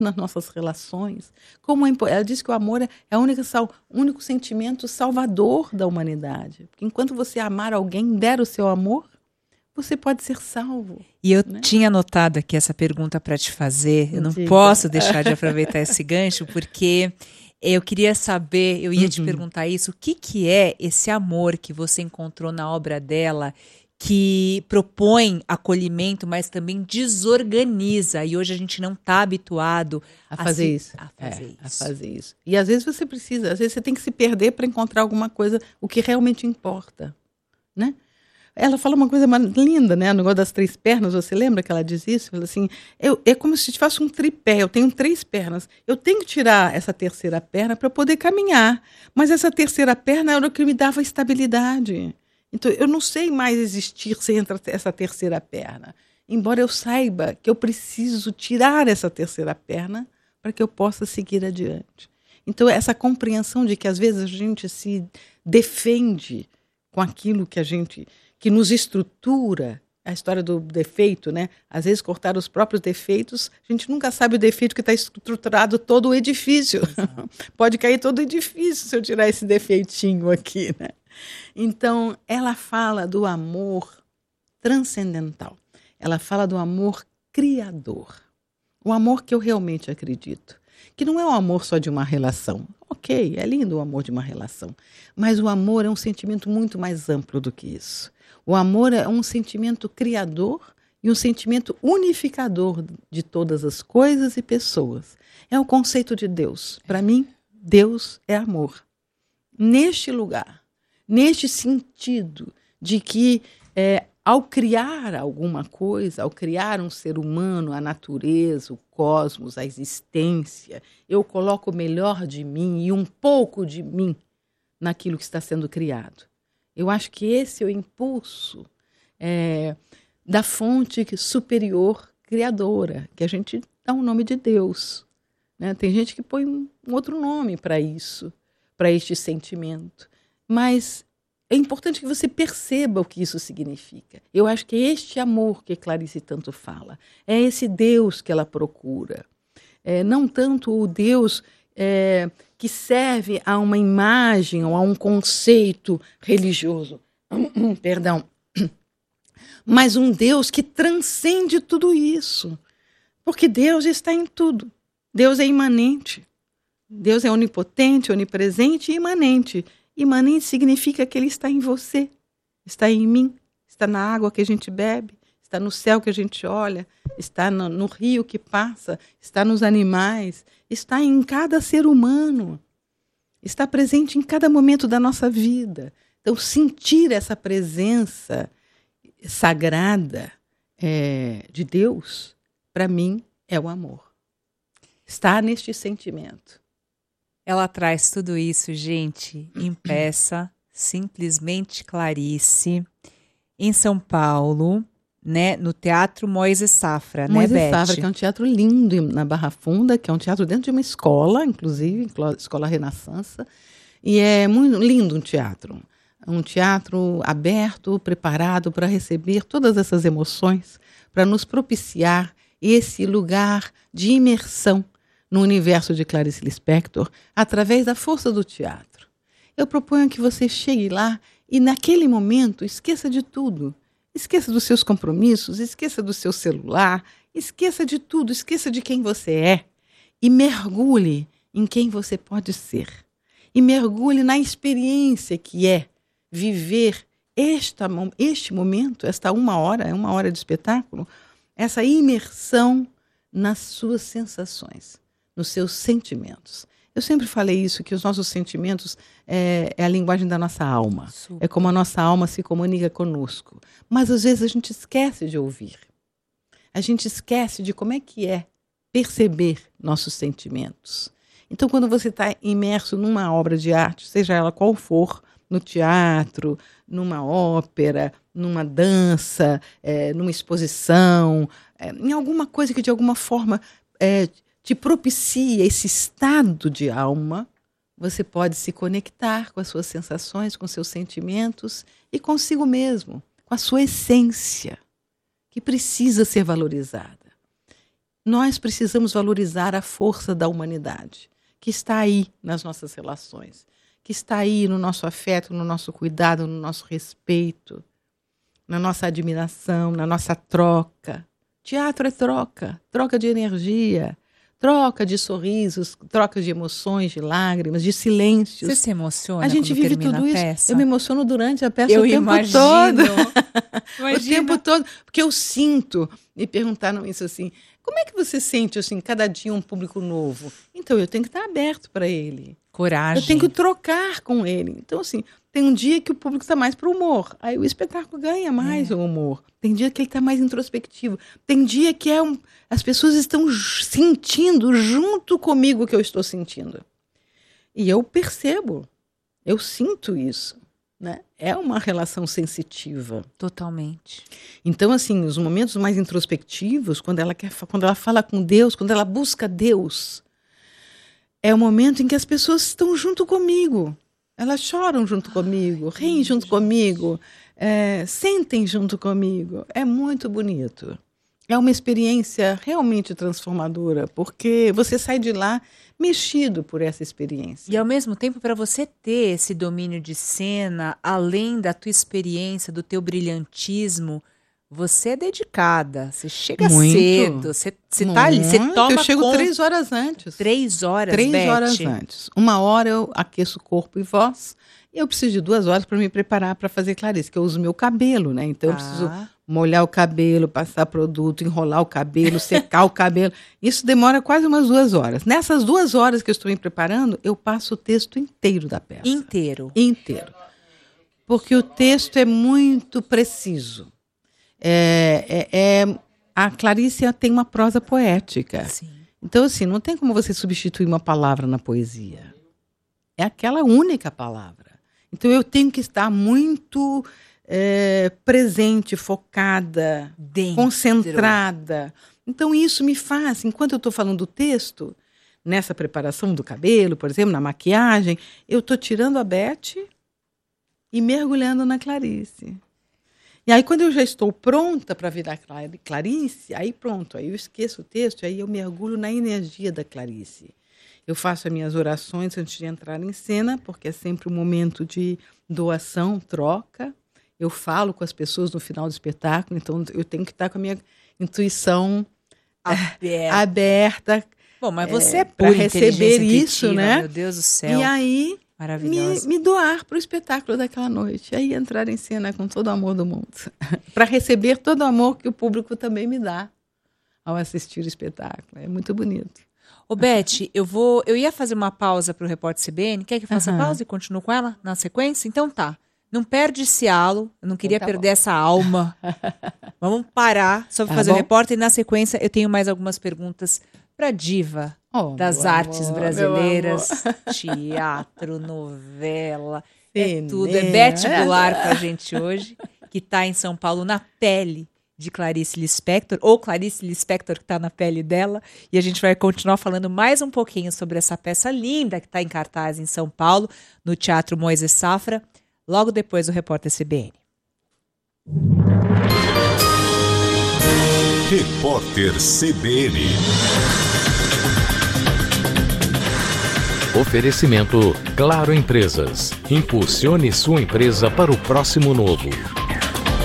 nas nossas relações. Ela diz que o amor é o único sentimento salvador da humanidade. Porque enquanto você amar alguém, der o seu amor, você pode ser salvo. E eu né? tinha anotado aqui essa pergunta para te fazer. Eu não Diga. posso deixar de aproveitar esse gancho, porque eu queria saber, eu ia te perguntar isso, o que é esse amor que você encontrou na obra dela, que propõe acolhimento, mas também desorganiza. E hoje a gente não está habituado a fazer isso. E às vezes você precisa, às vezes você tem que se perder para encontrar alguma coisa, o que realmente importa, né? Ela fala uma coisa linda, né? O negócio das 3 pernas, você lembra que ela diz isso? Ela assim, é como se tivesse um tripé, eu tenho 3 pernas. Eu tenho que tirar essa terceira perna para poder caminhar. Mas essa terceira perna era o que me dava estabilidade. Então, eu não sei mais existir sem essa terceira perna. Embora eu saiba que eu preciso tirar essa terceira perna para que eu possa seguir adiante. Então, essa compreensão de que às vezes a gente se defende com aquilo que nos estrutura, a história do defeito, né? Às vezes cortar os próprios defeitos, a gente nunca sabe o defeito que está estruturado todo o edifício. Pode cair todo o edifício se eu tirar esse defeitinho aqui, né? Então, ela fala do amor transcendental. Ela fala do amor criador. O amor que eu realmente acredito. Que não é um amor só de uma relação. Ok, é lindo o amor de uma relação. Mas o amor é um sentimento muito mais amplo do que isso. O amor é um sentimento criador e um sentimento unificador de todas as coisas e pessoas. É o conceito de Deus. Para mim, Deus é amor. Neste lugar, neste sentido de que ao criar alguma coisa, ao criar um ser humano, a natureza, o cosmos, a existência, eu coloco o melhor de mim e um pouco de mim naquilo que está sendo criado. Eu acho que esse é o impulso da fonte superior criadora, que a gente dá um nome de Deus. Né? Tem gente que põe um outro nome para isso, para este sentimento. Mas é importante que você perceba o que isso significa. Eu acho que é este amor que Clarice tanto fala. É esse Deus que ela procura. Não tanto o Deus que serve a uma imagem ou a um conceito religioso. Perdão. Mas um Deus que transcende tudo isso. Porque Deus está em tudo. Deus é imanente. Deus é onipotente, onipresente e imanente. Imanente significa que Ele está em você, está em mim, está na água que a gente bebe, está no céu que a gente olha, está no rio que passa, está nos animais, está em cada ser humano, está presente em cada momento da nossa vida. Então, sentir essa presença sagrada de Deus, para mim, é o amor. Está neste sentimento. Ela traz tudo isso, gente, em peça, Simplesmente Clarice, em São Paulo, né, no Teatro Moisés Safra, né, Beth? Safra, que é um teatro lindo na Barra Funda, que é um teatro dentro de uma escola, inclusive, Escola Renascença, e é muito lindo um teatro aberto, preparado para receber todas essas emoções, para nos propiciar esse lugar de imersão no universo de Clarice Lispector, através da força do teatro. Eu proponho que você chegue lá e, naquele momento, esqueça de tudo. Esqueça dos seus compromissos, esqueça do seu celular, esqueça de tudo, esqueça de quem você é e mergulhe em quem você pode ser. E mergulhe na experiência que é viver este momento, esta 1 hora, é 1 hora de espetáculo, essa imersão nas suas sensações, nos seus sentimentos. Eu sempre falei isso, que os nossos sentimentos é a linguagem da nossa alma. Super. É como a nossa alma se comunica conosco. Mas, às vezes, a gente esquece de ouvir. A gente esquece de como é que é perceber nossos sentimentos. Então, quando você está imerso numa obra de arte, seja ela qual for, no teatro, numa ópera, numa dança, numa exposição, em alguma coisa que, de alguma forma, te propicia esse estado de alma, você pode se conectar com as suas sensações, com seus sentimentos e consigo mesmo, com a sua essência, que precisa ser valorizada. nós precisamos valorizar a força da humanidade, que está aí nas nossas relações, que está aí no nosso afeto, no nosso cuidado, no nosso respeito, na nossa admiração, na nossa troca. Teatro é troca, troca de energia, troca de sorrisos, troca de emoções, de lágrimas, de silêncios. Você se emociona a gente quando vive termina tudo a isso. peça? Eu me emociono durante a peça Eu o tempo imagino. todo. Imagina. O tempo todo. Porque eu sinto, me perguntaram isso assim, como é que você sente assim, cada dia um público novo? Então, eu tenho que estar aberto para ele. Coragem. Eu tenho que trocar com ele. Então, assim, tem um dia que o público está mais para o humor. Aí o espetáculo ganha mais o humor. Tem dia que ele está mais introspectivo. Tem dia que as pessoas estão sentindo junto comigo o que eu estou sentindo. E eu percebo. Eu sinto isso. Né? É uma relação sensitiva. Totalmente. Então, assim, os momentos mais introspectivos, quando ela fala com Deus, quando ela busca Deus, é o momento em que as pessoas estão junto comigo. Elas choram junto comigo, riem junto comigo, sentem junto comigo. É muito bonito. É uma experiência realmente transformadora, porque você sai de lá mexido por essa experiência. E ao mesmo tempo, para você ter esse domínio de cena, além da tua experiência, do teu brilhantismo, você é dedicada. Você chega muito, cedo, você tá ali, você toma Eu chego 3 horas antes. 3 horas, 3 Beth? horas antes. 1 hora eu aqueço corpo e voz. E eu preciso de 2 horas para me preparar para fazer Clarice, que eu uso meu cabelo, né? Então eu preciso molhar o cabelo, passar produto, enrolar o cabelo, secar o cabelo. Isso demora quase umas 2 horas. Nessas 2 horas que eu estou me preparando, eu passo o texto inteiro da peça. Inteiro? Inteiro. Porque o texto é muito preciso. A Clarice tem uma prosa poética. Sim. Então, assim, não tem como você substituir uma palavra na poesia. É aquela única palavra. Então, eu tenho que estar muito presente, focada, concentrada. Então, isso me faz, enquanto eu estou falando do texto, nessa preparação do cabelo, por exemplo, na maquiagem, eu estou tirando a Beth e mergulhando na Clarice. E aí, quando eu já estou pronta para virar Clarice, aí pronto, aí eu esqueço o texto, aí eu mergulho na energia da Clarice. Eu faço as minhas orações antes de entrar em cena, porque é sempre um momento de doação, troca. Eu falo com as pessoas no final do espetáculo, então eu tenho que estar com a minha intuição aberta. Bom, mas você é para receber isso, né? Meu Deus do céu. E aí me doar para o espetáculo daquela noite. Aí entrar em cena com todo o amor do mundo. Para receber todo o amor que o público também me dá ao assistir o espetáculo. É muito bonito. Ô, Beth, eu ia fazer uma pausa para o Repórter CBN. Quer que eu faça pausa e continue com ela na sequência? Então tá. Não perde esse halo. Eu não queria perder essa alma. Vamos parar só para fazer o repórter. E na sequência eu tenho mais algumas perguntas para diva das artes brasileiras. Teatro, novela, tudo. É Beth Goulart com a gente hoje, que está em São Paulo na pele de Clarice Lispector, ou Clarice Lispector que está na pele dela, e a gente vai continuar falando mais um pouquinho sobre essa peça linda que está em cartaz em São Paulo, no Teatro Moisés Safra, logo depois do Repórter CBN. Repórter CBN. Oferecimento Claro Empresas. Impulsione sua empresa para o próximo novo.